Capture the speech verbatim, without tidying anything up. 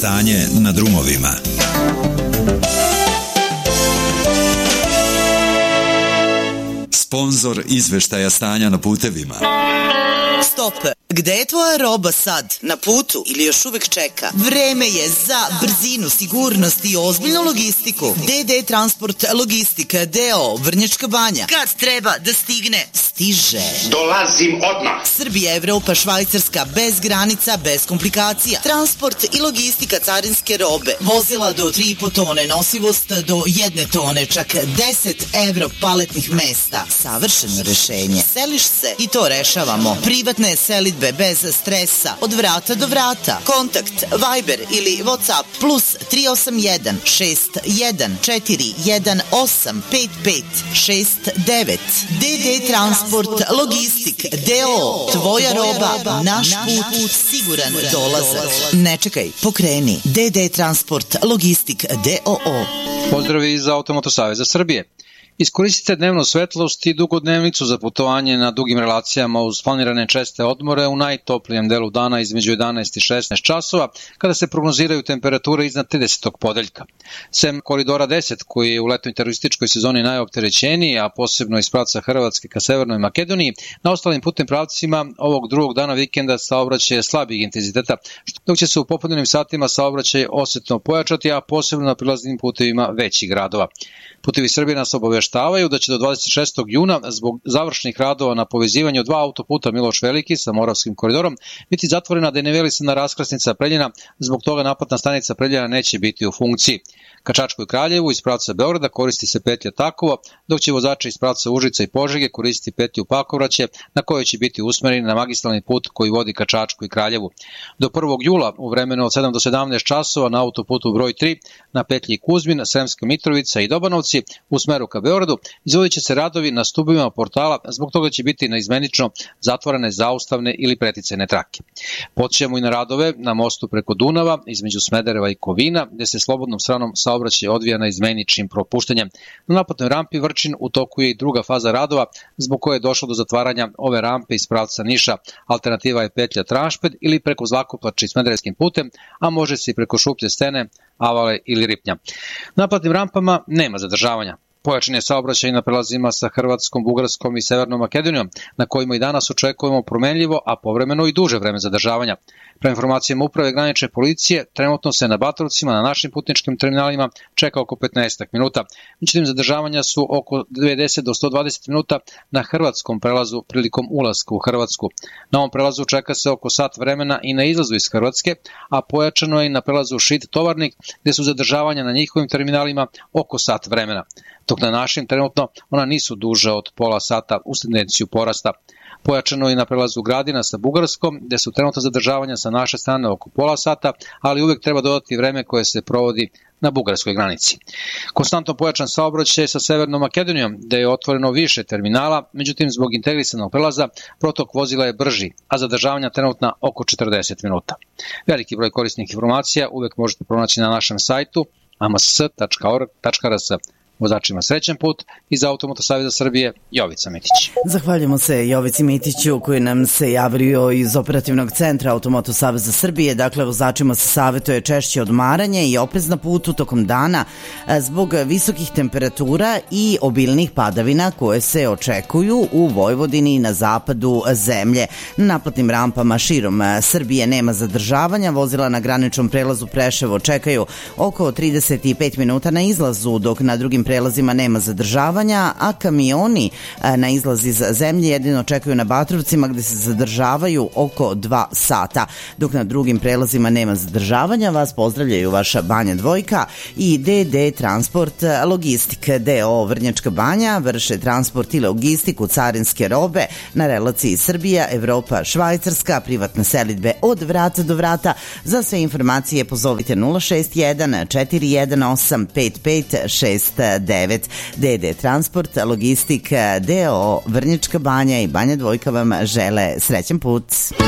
stanje na drumovima. Sponzor izveštaja stanja na putevima. Stop! Gde je tvoja roba sad? Na putu ili još uvek čeka? Vreme je za brzinu, sigurnost i ozbiljnu logistiku. D D Transport Logistika D O O Vrnjačka Banja. Kad treba da stigne, stiže. Dolazim odmah. Srbija, Evropa, Švajcarska, bez granica, bez komplikacija. Transport i logistika carinske robe. Vozila do tri i po tone, nosivost do jedne tone, čak deset evro paletnih mesta. Savršeno rešenje. Seliš se i to rešavamo. Privatne selidbe bez stresa, od vrata do vrata. Kontakt Viber ili WhatsApp plus tri osam jedan šest jedan četiri jedan osam pet pet šest devet. D D Transport Logistik D O O. Tvoja roba, naš put, siguran dolazak. Ne čekaj, pokreni. D D Transport Logistik D O O. Pozdravi iz Automoto Saveza Srbije. Iskoristite dnevnu svetlost i dugodnevnicu za putovanje na dugim relacijama uz planirane česte odmore u najtoplijem delu dana između jedanaest i šesnaest časova, kada se prognoziraju temperature iznad tridesetog podeljka. Sem koridora deset, koji je u letnoj terorističkoj sezoni najopterećeniji, a posebno iz pravca Hrvatske ka Severnoj Makedoniji, na ostalim putnim pravcima ovog drugog dana vikenda saobraćaj je slabijeg intenziteta, dok će se u popodnevnim satima saobraćaj osetno pojačati, a posebno na prilaznim putevima većih gradova. Putevi Srbije nas obaveštavaju da će do dvadeset šestog juna zbog završnih radova na povezivanju dva autoputa Miloš Veliki sa Moravskim koridorom biti zatvorena denivelisana raskrsnica Preljina, zbog toga naplatna stanica Preljina neće biti u funkciji. Ka Čačku i Kraljevu iz pravca Beograda koristi se petlja Takovo, dok će vozači iz pravca Užica i Požege koristiti petlju Pakovraće, na kojoj će biti usmereni na magistralni put koji vodi ka Čačku i Kraljevu. Do prvog jula u vremenu od sedam do sedamnaest časova na autoputu broj tri na petlji Kuzmin, Sremska Mitrovica i Dobanovci u smeru ka Beogradu izvodit će se radovi na stubovima portala, zbog toga će biti naizmenično zatvorene zaustavne ili preticajne trake. Podsjećamo i na radove na mostu preko Dunava između Smedereva i Kovina, gde se slobodnom stranom saobraćaj odvija naizmeničnim propuštanjem. Na naplatnoj rampi Vrčin u toku je i druga faza radova, zbog koje je došlo do zatvaranja ove rampe iz pravca Niša. Alternativa je petlja Tranšped ili preko Zlakoplače i Smederevskim putem, a može se i preko Šuplje stene, Avale ili Ripnja. Na naplatnim rampama nema zadržavanja. Pojačan je saobraćaj na prelazima sa Hrvatskom, Bugarskom i Severnom Makedonijom, na kojima i danas očekujemo promenljivo, a povremeno i duže vreme zadržavanja. Prema informacijama Uprave granične policije, trenutno se na Batrovcima na našim putničkim terminalima čeka oko petnaest minuta. Međutim, zadržavanja su oko devedeset do sto dvadeset minuta na hrvatskom prelazu prilikom ulaska u Hrvatsku. Na ovom prelazu čeka se oko sat vremena i na izlazu iz Hrvatske, a pojačano je i na prelazu Šid Tovarnik, gde su zadržavanja na njihovim terminalima oko sat vremena. Dok na našim trenutno ona nisu duže od pola sata uz tendenciju porasta. Pojačano je i na prelazu Gradina sa Bugarskom, gde su trenutno zadržavanja sa naše strane oko pola sata, ali uvek treba dodati vreme koje se provodi na bugarskoj granici. Konstantno pojačan saobraćaj sa Severnom Makedonijom, gde je otvoreno više terminala, međutim zbog integrisanog prelaza protok vozila je brži, a zadržavanja trenutna oko četrdeset minuta. Veliki broj korisnih informacija uvek možete pronaći na našem sajtu a m s tačka org tačka r s. Vozačima srećan put. Iz Automoto Saveza Srbije, Jovica Mitić. Zahvaljujemo se Jovici Mitiću koji nam se javio iz operativnog centra Automoto Saveza Srbije. Dakle, vozačima se savjetuje češće odmaranje i oprez na putu tokom dana zbog visokih temperatura i obilnih padavina koje se očekuju u Vojvodini i na zapadu zemlje. Na naplatnim rampama širom Srbije nema zadržavanja. Vozila na graničnom prelazu Preševo čekaju oko trideset pet minuta na izlazu, dok na drugim prelazima nema zadržavanja, a kamioni na izlaz iz zemlje jedino čekaju na Batrovcima gde se zadržavaju oko dva sata. Dok na drugim prelazima nema zadržavanja, vas pozdravljaju vaša Banja Dvojka i D D Transport Logistik D O O Vrnjačka Banja. Vrše transport i logistiku carinske robe na relaciji Srbija, Evropa, Švajcarska, privatne selidbe od vrata do vrata. Za sve informacije pozovite nula šest jedan četiri jedan osam pet pet šest devet. D D Transport Logistik D O O Vrnjačka Banja i Banja Dvojka vam žele srećan put.